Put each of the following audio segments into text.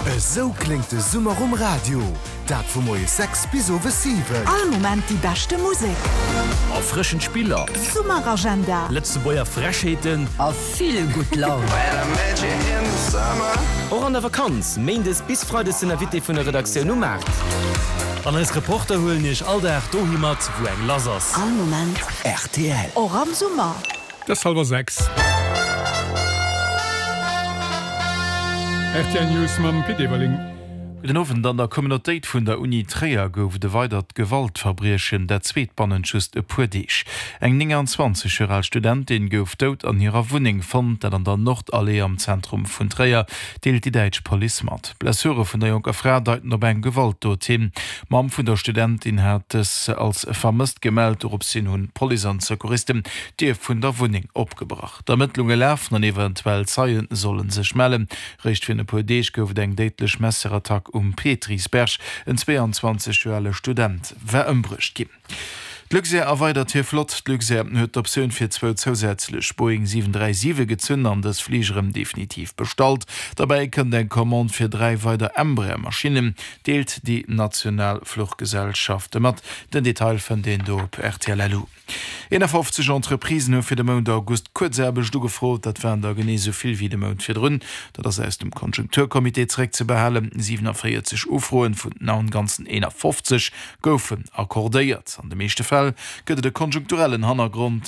So klingt de Summer um Radio. Dat vu moie Sex bis over 7. All moment die beste Musik. A frischen Spieler. Summeragenda. Letzte Boyer Frechheiten. A viel gut Laune. Auch an der Vakanz. Meindes bis Freude sind Wit von der Redaktion ummerkt. An als Reporter holen ich all der Dohimat, wo eng Lasers. All moment. RTL. Auch am Sommer. Das halber 6. RTL News mam Pidewerling. Den offen an der Communitéit vun der Uni Träer gouf de weitert Gewaltverbriechen der Zzweetbannenschust e puerdeich. Eng 29 als Studentin gouf dot an ihrer Wuning fand, dat an der Nordallee am Zentrum vun Träer deelt die Deitsch Police mat. Blessure vun der Jonger Frau deuten op eng Gewalt dort hin. Mam vun der Studentin hat es als vermisst gemeldt op sinn hunn Polizeisekuristin Dir vun der Wuning opgebracht. D'Ermittlunge läfen an eventuell Zeien sollen sech mellen. Recht vun de puerdeich gouf eng deetlech Messerattack Petrisberg, en 22-jährige Student, wer ëmbrucht gi. Glückseer erweitert hier flott, Glückseer huet Option fir 2 zusätzlich Boeing 737 gezünn an des Fliegerem definitiv bestalt. Dabei kann den Kommand fir 3 weiter Embraer Maschinen deelt die Nationalfluchtgesellschaft mat den Detail von den do op RTL. 51 Entreprisen hun fir de Mond August kurzsäbeg du gefrot, dat wären der gene soviel wie de Mond fir runn, dat das erst dem Konjunkturkomitee ze behalen 47 Ufroen vun na ganzen 51 goufen akkordéiert. An de meeschte Fall gëtt de konjunkturellen Hannergrund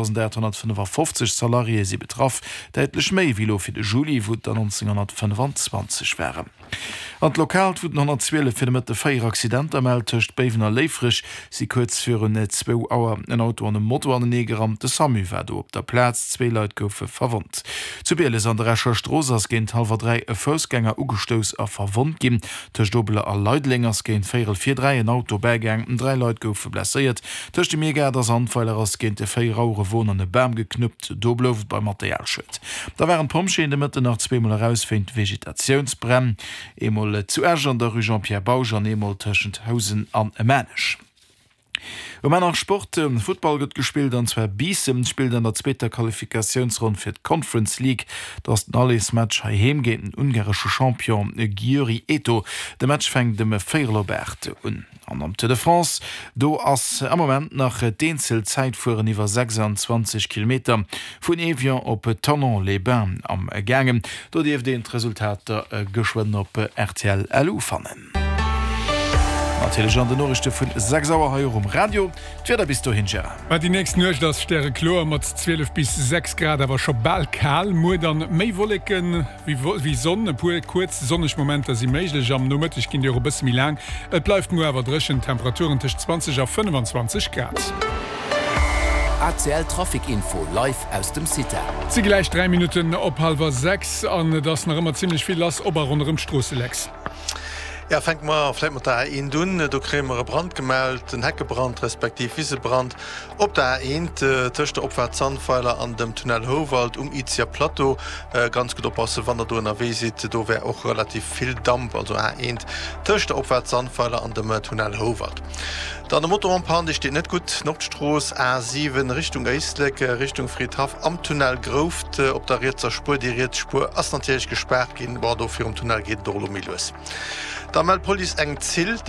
2855 Salarie sie betraff, deitlech méi wie lo fir de Juli wo 1925 wären. An lokal wurden 112 fir de Feieraccident ermeltecht bewener leifrich, sie kurz für net 2 Auer en Auto an dem Motto an den Negeram de Samuwerdo op der Platz 2 Leiit goufe verwundt. Zu Beeles an der Recher Strosers géint halber 3 e Fosgänger ugestoos a verwundt gin, tech dobele a Leiitlingers géint 443 en Auto beigang 3 Leiit goufe blessiert, tech de Megerders Anfeilers géint de 4 Raure Wohnerne Bärm geknüppt, dobloft bei Materialschuld. Da waren Pomscheende Mitte nach 2 Mal herausfindt Vegetationsbrenn, emol zu Äger an der Rue Jean-Pierre Bauger an emol tschent Hausen an Mänesch. Nach Sport Football gëtt gespielt an zwer Bisem spielt an der zweter Qualifikationsrund fir d Conference League, dats d alles Match heimgéet den ungarsche Champion Gyuri Eto. De Match fängt dem Feierlobert un. An am Tour de France, do ass am moment nach Deenzel Zeitfuhren iwwer 26 km vun Evian op Tonon-les-Bains am Gangen, do Dief de Resultater geschwoden op RTL LU fannen. An de Norrichte vun 6 Sauer um Radio, Twitter bist du hinja. Bei die nächsten Nuch das Sterre Chlor mat 12 bis 6 Grad awer scho bald kal, mo dann méi wolleken wie Sonne pu kurz sonnech Momente si méiglech am Nummer ich ginn Dir bis mi lang. Et bleifft nur awer dreschen Temperaturen tech 20 auf 25 Grad. ACL Trafikinfo live aus dem City. Sie gleich 3 Minuten op halber 6 an das noch immer ziemlich viel lass ober runm Strosselex. Ja, fängt mal vielleicht da in dun, du krämer Brand gemeldet, den Heckebrand respektiv Wiesebrand. Ob da töchte Opwärtsanpfeiler an dem Tunnel Howald Izia Plateau ganz gut oppassen, wann du NRW sieht, da wäre auch relativ viel Dampf, also töchte Opwärtsanpfeiler an dem Tunnel Howald. Dann der Motorrampan, die steht nicht gut, Nordstraße A7 Richtung Eistlecke, Richtung Friedhof am Tunnel Groft, ob der Ritzer Spur, die Ritspur ist natürlich gesperrt gehen, war da für den Tunnel geht Dolomilus. Da meldet Police eng Ziel,